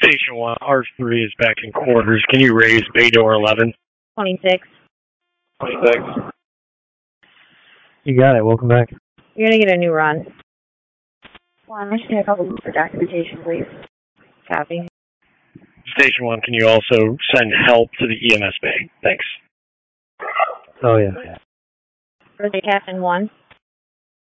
Station 1, R3 is back in quarters. Can you raise bay door 11? 26. 26. You got it. Welcome back. You're going to get a new run. Well, I should need a couple for documentation, please. Copy. Station 1, can you also send help to the EMS bay? Thanks. Oh, yeah. Birthday Captain 1.